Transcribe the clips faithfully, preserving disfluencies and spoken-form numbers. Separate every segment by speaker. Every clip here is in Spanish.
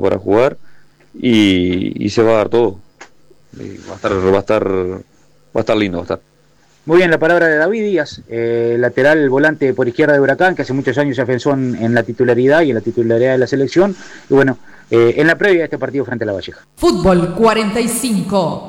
Speaker 1: para jugar y, y se va a dar todo. Y va a estar, va a estar, va a estar lindo, va a estar.
Speaker 2: Muy bien, la palabra de David Díaz, eh, lateral volante por izquierda de Huracán, que hace muchos años se afianzó en, en la titularidad y en la titularidad de la selección. Y bueno, eh, en la previa de este partido frente a La Valleja.
Speaker 3: Fútbol cuarenta y cinco.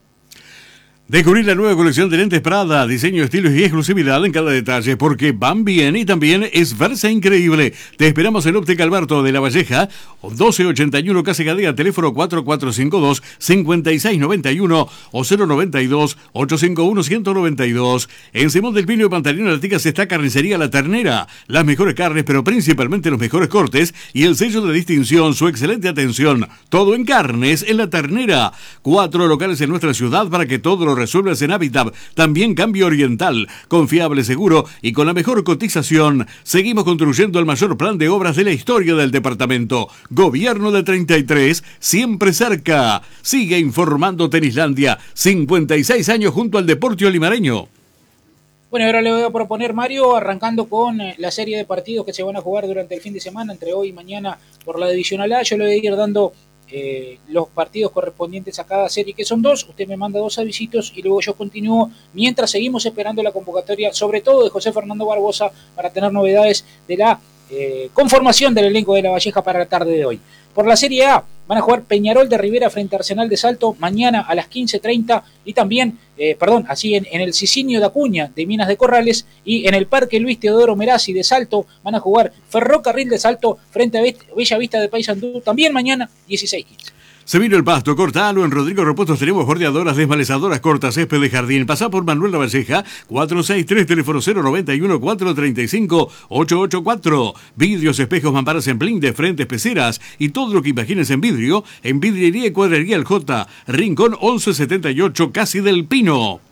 Speaker 4: Descubrir la nueva colección de lentes Prada, diseño, estilos y exclusividad en cada detalle, porque van bien y también es verse increíble. Te esperamos en Óptica Alberto de La Valleja, doce ochenta y uno Casa Gadea, teléfono cuatro cuatro cinco dos, cinco seis nueve uno o cero nueve dos, ocho cinco uno, uno nueve dos. En Simón del Pino y Pantalino Artigas está Carnicería La Ternera. Las mejores carnes, pero principalmente los mejores cortes y el sello de distinción, su excelente atención. Todo en carnes en La Ternera. Cuatro locales en nuestra ciudad para que todo lo resuelvas en Habitat. También Cambio Oriental, confiable, seguro y con la mejor cotización. Seguimos construyendo el mayor plan de obras de la historia del departamento. Gobierno de treinta y tres, siempre cerca. Sigue informando Tenislandia, cincuenta y seis años junto al deporte olimareño.
Speaker 5: Bueno, ahora le voy a proponer, Mario, arrancando con la serie de partidos que se van a jugar durante el fin de semana, entre hoy y mañana por la Divisional A. Yo le voy a ir dando Eh, los partidos correspondientes a cada serie, que son dos. Usted me manda dos avisitos y luego yo continúo mientras seguimos esperando la convocatoria, sobre todo de José Fernando Barbosa, para tener novedades de la eh, conformación del elenco de La Valleja para la tarde de hoy. Por la Serie A van a jugar Peñarol de Rivera frente a Arsenal de Salto mañana a las quince treinta y también, eh, perdón, así en, en el Cicinio de Acuña de Minas de Corrales y en el Parque Luis Teodoro Merazzi de Salto van a jugar Ferrocarril de Salto frente a Bella Vista de Paysandú también mañana dieciséis quince.
Speaker 4: Se vino el pasto, cortalo. En Rodrigo Repuestos tenemos bordeadoras, desmalezadoras, cortas, césped de jardín. Pasá por Manuel Lavalleja, cuatro seis tres, teléfono cero nueve uno, cuatro tres cinco, ocho ocho cuatro. Vidrios, espejos, mamparas en blinde, frentes, peceras y todo lo que imagines en vidrio, en Vidriería y Cuadrería El J, Rincón once setenta y ocho, Casi del Pino.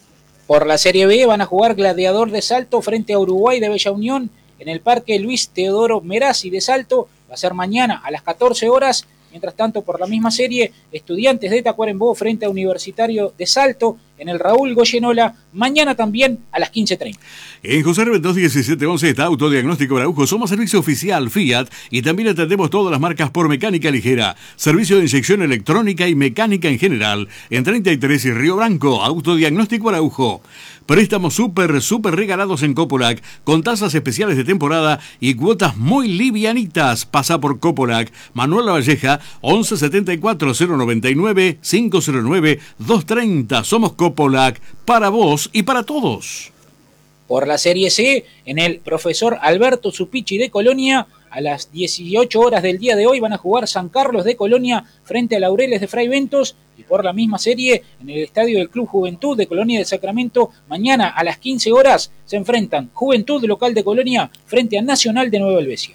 Speaker 5: Por la Serie B van a jugar Gladiador de Salto frente a Uruguay de Bella Unión en el Parque Luis Teodoro Merazzi de Salto. Va a ser mañana a las catorce horas. Mientras tanto, por la misma serie, Estudiantes de Tacuarembó frente a Universitario de Salto en el Raúl Goyenola, mañana también a las quince treinta.
Speaker 4: En José Reventós diecisiete once está Autodiagnóstico Araujo. Somos servicio oficial Fiat y también atendemos todas las marcas por mecánica ligera. Servicio de inyección electrónica y mecánica en general. En treinta y tres y Río Branco, Autodiagnóstico Araujo. Préstamos súper, súper regalados en Copolac, con tasas especiales de temporada y cuotas muy livianitas. Pasa por Copolac. Manuel Lavalleja, once setenta y cuatro, cero noventa y nueve, quinientos nueve, doscientos treinta. Somos Copolac, para vos y para todos.
Speaker 5: Por la Serie C, en el Profesor Alberto Zupichi de Colonia, a las dieciocho horas del día de hoy van a jugar San Carlos de Colonia frente a Laureles de Fray Ventos, y por la misma serie en el estadio del Club Juventud de Colonia de Sacramento, mañana a las quince horas se enfrentan Juventud local de Colonia frente a Nacional de Nueva Helvecia.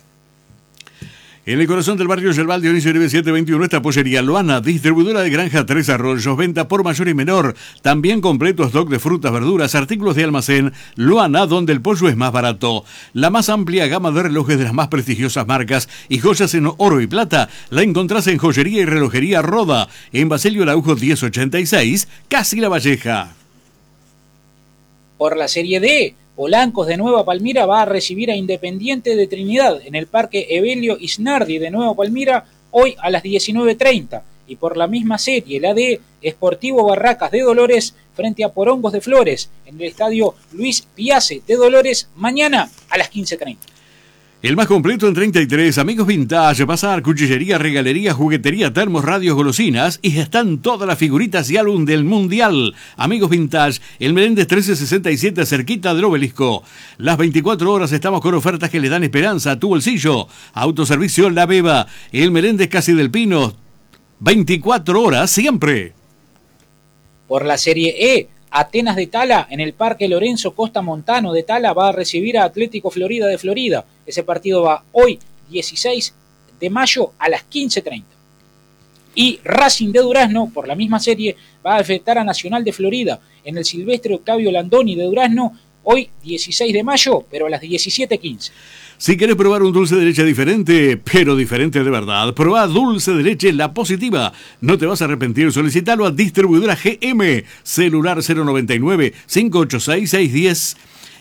Speaker 4: En el corazón del barrio Yerbal, Dionisio nueve siete veintiuno, esta pollería Loana, distribuidora de granja Tres Arroyos, venta por mayor y menor, también completo stock de frutas, verduras, artículos de almacén. Loana, donde el pollo es más barato. La más amplia gama de relojes de las más prestigiosas marcas y joyas en oro y plata la encontrás en Joyería y Relojería Roda, en Basilio Araujo diez ochenta y seis, Casi La Valleja.
Speaker 5: Por la Serie D, Polancos de Nueva Palmira va a recibir a Independiente de Trinidad en el Parque Evelio Isnardi de Nueva Palmira hoy a las diecinueve treinta. Y por la misma serie, la de Sportivo Barracas de Dolores frente a Porongos de Flores en el Estadio Luis Piace de Dolores mañana a las quince treinta.
Speaker 4: El más completo en treinta y tres, Amigos Vintage, bazar, cuchillería, regalería, juguetería, termos, radios, golosinas y están todas las figuritas y álbum del Mundial. Amigos Vintage, el Meléndez trece sesenta y siete, cerquita del Obelisco. Las veinticuatro horas estamos con ofertas que le dan esperanza a tu bolsillo. Autoservicio La Beba, el Meléndez Casi del Pino, veinticuatro horas siempre.
Speaker 5: Por la Serie E, Atenas de Tala en el Parque Lorenzo Costa Montano de Tala va a recibir a Atlético Florida de Florida. Ese partido va hoy, dieciséis de mayo, a las quince treinta. Y Racing de Durazno, por la misma serie, va a enfrentar a Nacional de Florida en el Silvestre Octavio Landoni de Durazno, hoy, dieciséis de mayo, pero a las diecisiete quince.
Speaker 4: Si querés probar un dulce de leche diferente, pero diferente de verdad, probá dulce de leche La Positiva. No te vas a arrepentir, solicitalo a distribuidora G M, celular cero noventa y nueve, cinco ochenta y seis, seiscientos diez.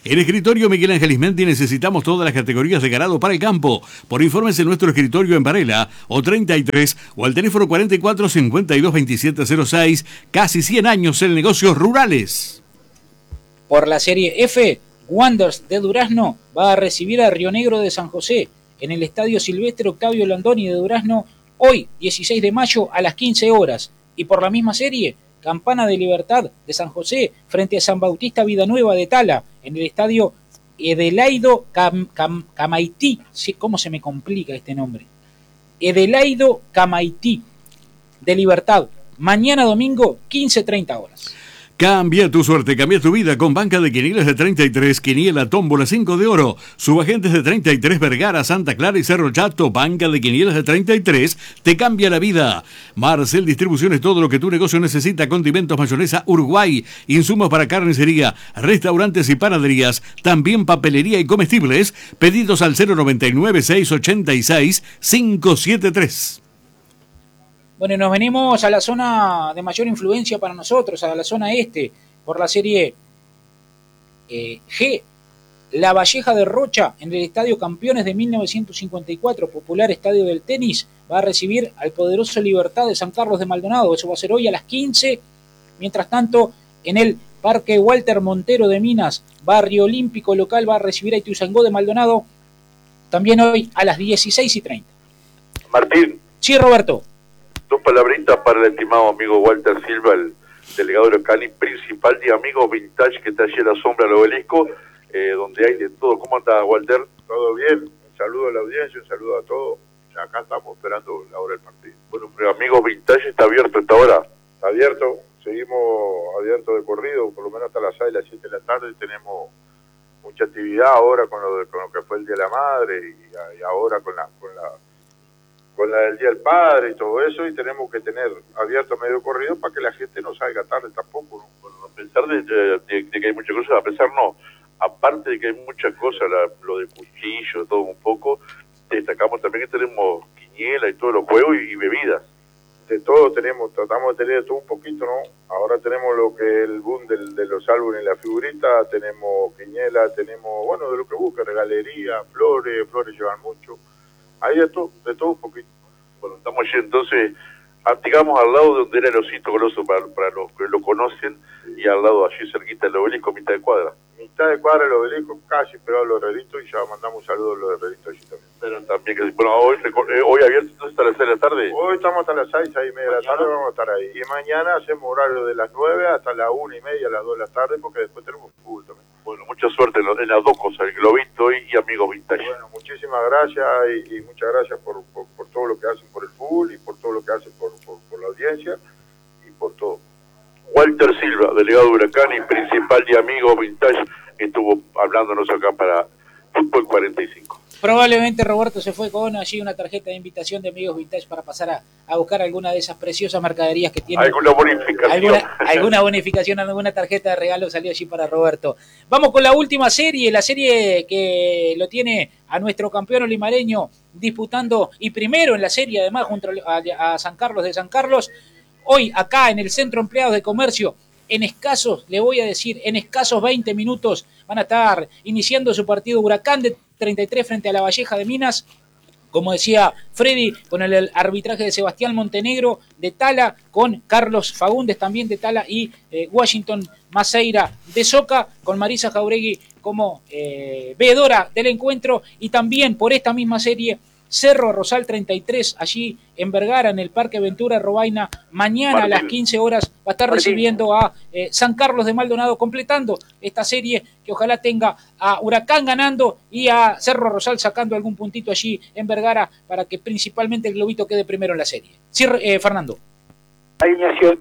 Speaker 4: En Escritorio Miguel Ángel Ismendi necesitamos todas las categorías de ganado para el campo. Por informes en nuestro escritorio en Varela o treinta y tres o al teléfono cuarenta y cuatro cincuenta y dos veintisiete cero seis. Casi cien años en negocios rurales.
Speaker 5: Por la Serie F, Wanderers de Durazno va a recibir a Río Negro de San José en el Estadio Silvestre Octavio Landoni de Durazno hoy, dieciséis de mayo, a las quince horas. Y por la misma serie, Campana de Libertad de San José frente a San Bautista Vidanueva de Tala en el Estadio Edelaido Cam, Cam, Camaití. Sí, ¿cómo se me complica este nombre? Edelaido Camaití de Libertad. Mañana domingo, quince treinta horas.
Speaker 4: Cambia tu suerte, cambia tu vida con banca de quinielas de treinta y tres, quiniela tómbola cinco de oro, subagentes de treinta y tres, Vergara, Santa Clara y Cerro Chato. Banca de quinielas de treinta y tres te cambia la vida. Marcel Distribuciones, todo lo que tu negocio necesita: condimentos, mayonesa, Uruguay, insumos para carnicería, restaurantes y panaderías, también papelería y comestibles. Pedidos al cero noventa y nueve, seiscientos ochenta y seis, quinientos setenta y tres.
Speaker 5: Bueno, nos venimos a la zona de mayor influencia para nosotros, a la zona este, por la Serie eh, G. La Valleja de Rocha, en el Estadio Campeones de mil novecientos cincuenta y cuatro, popular estadio del tenis, va a recibir al poderoso Libertad de San Carlos de Maldonado. Eso va a ser hoy a las quince. Mientras tanto, en el Parque Walter Montero de Minas, Barrio Olímpico local, va a recibir a Ituzaingó de Maldonado, también hoy a las dieciséis y treinta.
Speaker 6: Martín.
Speaker 5: Sí, Roberto.
Speaker 6: Dos palabritas para el estimado amigo Walter Silva, el delegado de Huracán y principal de Amigos Vintage, que está allí en la sombra del obelisco, eh, donde hay de todo. ¿Cómo anda, Walter?
Speaker 7: Todo bien, un saludo a la audiencia, un saludo a todos. Acá estamos esperando la hora del partido.
Speaker 6: Bueno, pero Amigos Vintage está abierto esta hora.
Speaker 7: Está abierto, seguimos abiertos de corrido, por lo menos hasta las seis, las siete de la tarde. Tenemos mucha actividad ahora con lo, de, con lo que fue el Día de la Madre y, y ahora con la... Con la con la del Día del Padre y todo eso, y tenemos que tener abierto medio corrido para que la gente no salga tarde tampoco, ¿no?
Speaker 6: Bueno, a pesar de, de, de, de que hay muchas cosas, a pesar no, aparte de que hay muchas cosas, la, lo de cuchillo, todo un poco, destacamos también que tenemos quiniela y todos los juegos y, y bebidas.
Speaker 7: De todo tenemos, tratamos de tener de todo un poquito, ¿no? Ahora tenemos lo que es el boom del, de los álbumes y la figurita, tenemos quiniela, tenemos, bueno, de lo que busca, regalería, flores, flores llevan mucho. Hay de todo, de todo un poquito.
Speaker 6: Bueno, estamos allí entonces, digamos al lado de donde era el Osito Grosso, para, para los que lo conocen, y al lado allí cerquita del obelisco, mitad de cuadra.
Speaker 7: Mitad de cuadra el obelisco, casi pegado a los Herreritos, y ya mandamos un saludo a los Herreritos allí también.
Speaker 6: Pero también, que, bueno, hoy, eh, hoy abierto entonces hasta las seis de la tarde.
Speaker 7: Hoy estamos hasta las seis, seis y media de la tarde, vamos a estar ahí. Y mañana hacemos horario de las nueve hasta las una y media, las dos de la tarde, porque después tenemos fútbol también.
Speaker 6: Bueno, mucha suerte en, lo, en las dos cosas, el globito y, y Amigos Vintage.
Speaker 7: Bueno, muchísimas gracias y, y muchas gracias por, por, por todo lo que hacen por el fútbol y por todo lo que hacen por, por, por la audiencia y por todo.
Speaker 6: Walter Silva, delegado de Huracán y principal de Amigos Vintage, estuvo hablándonos acá para Fútbol cuarenta y cinco.
Speaker 5: Probablemente Roberto se fue con allí una tarjeta de invitación de Amigos Vintage para pasar a, a buscar alguna de esas preciosas mercaderías que tiene.
Speaker 6: Alguna bonificación.
Speaker 5: Alguna, alguna bonificación, alguna tarjeta de regalo salió allí para Roberto. Vamos con la última serie, la serie que lo tiene a nuestro campeón olimareño disputando y primero en la serie además junto a, a San Carlos de San Carlos. Hoy acá en el Centro Empleados de Comercio, en escasos, le voy a decir, en escasos veinte minutos van a estar iniciando su partido Huracán de treinta y tres frente a la Valleja de Minas. Como decía Freddy, con el arbitraje de Sebastián Montenegro de Tala, con Carlos Fagundes también de Tala y eh, Washington Maceira de Soca, con Marisa Jauregui como eh, veedora del encuentro, y también por esta misma serie Cerro Rosal treinta y tres, allí en Vergara, en el Parque Ventura Robaina, mañana Martín. A las quince horas va a estar Martín. recibiendo a eh, San Carlos de Maldonado, completando esta serie que ojalá tenga a Huracán ganando y a Cerro Rosal sacando algún puntito allí en Vergara para que principalmente el globito quede primero en la serie. Sí, eh, Fernando.
Speaker 8: Alineación.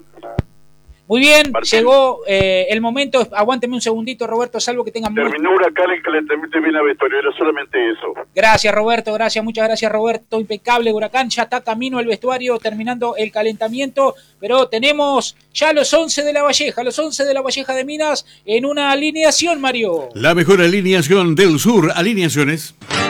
Speaker 5: Muy bien, Martín. Llegó eh, el momento, aguánteme un segundito, Roberto, salvo que tengan...
Speaker 6: Terminó muy... Huracán el calentamiento bien a vestuario, era solamente eso.
Speaker 5: Gracias, Roberto, gracias, muchas gracias, Roberto, impecable. Huracán ya está camino al vestuario, terminando el calentamiento, pero tenemos ya los once de la Valleja, los once de la Valleja de Minas en una alineación, Mario.
Speaker 4: La mejor alineación del sur, alineaciones.